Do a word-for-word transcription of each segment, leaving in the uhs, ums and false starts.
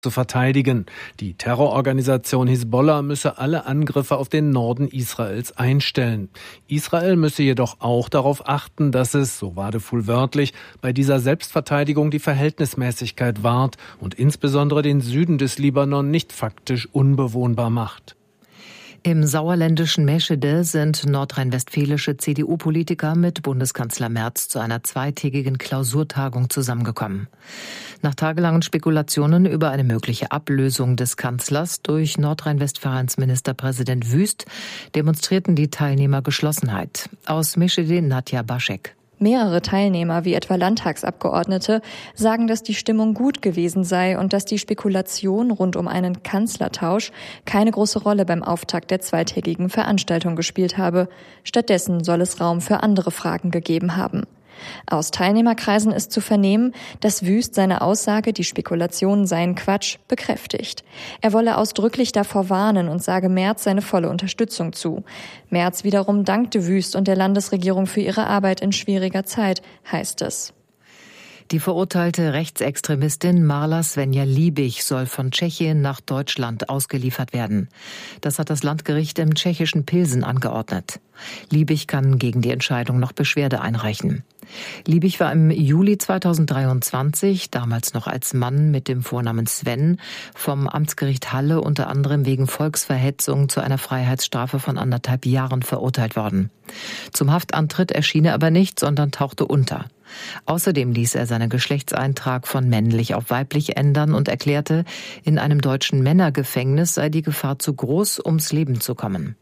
zu verteidigen. Die Terrororganisation Hisbollah müsse alle Angriffe auf den Norden Israels einstellen. Israel müsse jedoch auch darauf achten, dass es, so Wadefuhl wörtlich, bei dieser Selbstverteidigung die Verhältnismäßigkeit wahrt und insbesondere den Süden des Libanon nicht faktisch unbewohnbar macht. Im sauerländischen Meschede sind nordrhein-westfälische C D U-Politiker mit Bundeskanzler Merz zu einer zweitägigen Klausurtagung zusammengekommen. Nach tagelangen Spekulationen über eine mögliche Ablösung des Kanzlers durch Nordrhein-Westfalens Ministerpräsident Wüst demonstrierten die Teilnehmer Geschlossenheit. Aus Meschede Nadja Baschek. Mehrere Teilnehmer, wie etwa Landtagsabgeordnete, sagen, dass die Stimmung gut gewesen sei und dass die Spekulation rund um einen Kanzlertausch keine große Rolle beim Auftakt der zweitägigen Veranstaltung gespielt habe. Stattdessen soll es Raum für andere Fragen gegeben haben. Aus Teilnehmerkreisen ist zu vernehmen, dass Wüst seine Aussage, die Spekulationen seien Quatsch, bekräftigt. Er wolle ausdrücklich davor warnen und sage Merz seine volle Unterstützung zu. Merz wiederum dankte Wüst und der Landesregierung für ihre Arbeit in schwieriger Zeit, heißt es. Die verurteilte Rechtsextremistin Marla Svenja Liebig soll von Tschechien nach Deutschland ausgeliefert werden. Das hat das Landgericht im tschechischen Pilsen angeordnet. Liebig kann gegen die Entscheidung noch Beschwerde einreichen. Liebig war im Juli zweitausenddreiundzwanzig, damals noch als Mann mit dem Vornamen Sven, vom Amtsgericht Halle unter anderem wegen Volksverhetzung zu einer Freiheitsstrafe von anderthalb Jahren verurteilt worden. Zum Haftantritt erschien er aber nicht, sondern tauchte unter. Außerdem ließ er seinen Geschlechtseintrag von männlich auf weiblich ändern und erklärte, in einem deutschen Männergefängnis sei die Gefahr zu groß, ums Leben zu kommen.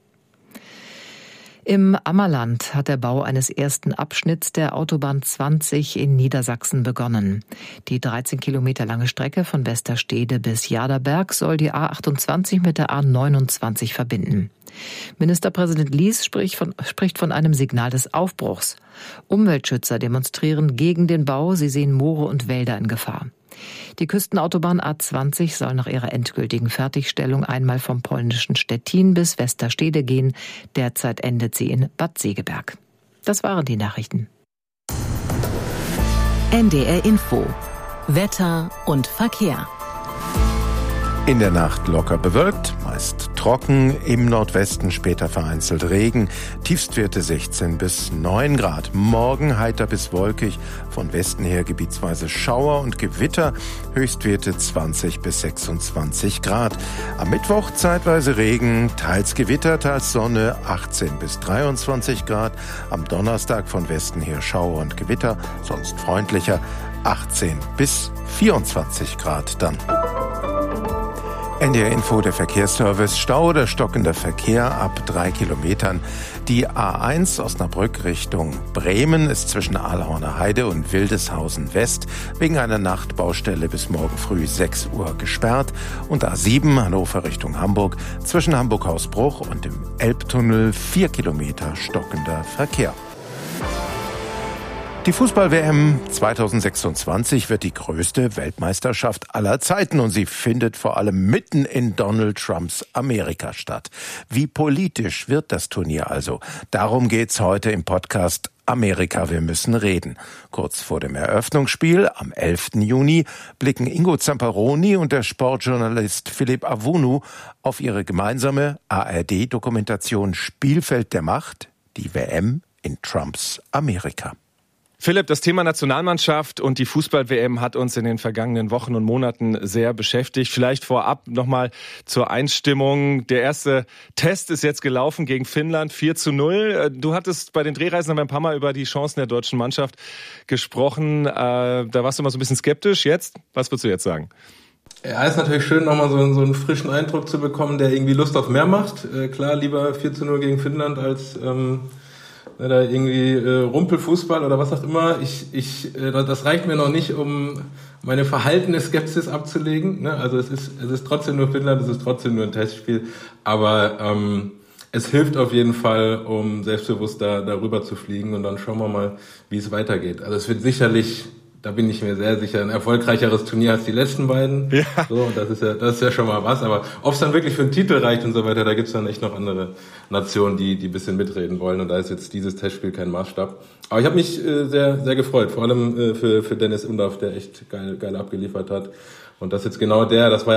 Im Ammerland hat der Bau eines ersten Abschnitts der Autobahn zwanzig in Niedersachsen begonnen. Die dreizehn Kilometer lange Strecke von Westerstede bis Jaderberg soll die A achtundzwanzig mit der A neunundzwanzig verbinden. Ministerpräsident Lies spricht von, spricht von einem Signal des Aufbruchs. Umweltschützer demonstrieren gegen den Bau, sie sehen Moore und Wälder in Gefahr. Die Küstenautobahn A zwanzig soll nach ihrer endgültigen Fertigstellung einmal vom polnischen Stettin bis Westerstede gehen. Derzeit endet sie in Bad Segeberg. Das waren die Nachrichten. N D R Info. Wetter und Verkehr. In der Nacht locker bewölkt, meist trocken, im Nordwesten später vereinzelt Regen, Tiefstwerte sechzehn bis neun Grad. Morgen heiter bis wolkig, von Westen her gebietsweise Schauer und Gewitter, Höchstwerte zwanzig bis sechsundzwanzig Grad. Am Mittwoch zeitweise Regen, teils Gewitter, teils Sonne, achtzehn bis dreiundzwanzig Grad. Am Donnerstag von Westen her Schauer und Gewitter, sonst freundlicher, achtzehn bis vierundzwanzig Grad dann. N D R Info, der Verkehrsservice. Stau oder stockender Verkehr ab drei Kilometern. Die A eins Osnabrück Richtung Bremen ist zwischen Ahlhorner Heide und Wildeshausen West wegen einer Nachtbaustelle bis morgen früh sechs Uhr gesperrt. Und A sieben Hannover Richtung Hamburg zwischen Hamburg-Hausbruch und dem Elbtunnel vier Kilometer stockender Verkehr. Die Fußball-W M zweitausendsechsundzwanzig wird die größte Weltmeisterschaft aller Zeiten und sie findet vor allem mitten in Donald Trumps Amerika statt. Wie politisch wird das Turnier also? Darum geht's heute im Podcast Amerika, wir müssen reden. Kurz vor dem Eröffnungsspiel am elften Juni blicken Ingo Zamperoni und der Sportjournalist Philipp Awunu auf ihre gemeinsame A R D-Dokumentation Spielfeld der Macht, die W M in Trumps Amerika. Philipp, das Thema Nationalmannschaft und die Fußball-W M hat uns in den vergangenen Wochen und Monaten sehr beschäftigt. Vielleicht vorab nochmal zur Einstimmung. Der erste Test ist jetzt gelaufen gegen Finnland, vier zu null. Du hattest bei den Drehreisen aber ein paar Mal über die Chancen der deutschen Mannschaft gesprochen. Da warst du mal so ein bisschen skeptisch. Jetzt? Was würdest du jetzt sagen? Ja, ist natürlich schön, nochmal so, so einen frischen Eindruck zu bekommen, der irgendwie Lust auf mehr macht. Äh, klar, lieber vier zu null gegen Finnland als... Ähm da irgendwie äh, Rumpelfußball oder was auch immer. Ich, ich, äh, das reicht mir noch nicht, um meine verhaltene Skepsis abzulegen. Ne? Also es ist, es ist trotzdem nur Finnland, es ist trotzdem nur ein Testspiel. Aber ähm, es hilft auf jeden Fall, um selbstbewusst da darüber zu fliegen. Und dann schauen wir mal, wie es weitergeht. Also es wird sicherlich, da bin ich mir sehr sicher, ein erfolgreicheres Turnier als die letzten beiden. Ja. So, das ist ja, das ist ja schon mal was. Aber ob es dann wirklich für einen Titel reicht und so weiter, da gibt's dann echt noch andere Nationen, die, die ein bisschen mitreden wollen. Und da ist jetzt dieses Testspiel kein Maßstab. Aber ich habe mich äh, sehr, sehr gefreut. Vor allem äh, für, für Dennis Undaff, der echt geil, geil abgeliefert hat. Und das jetzt genau der, das war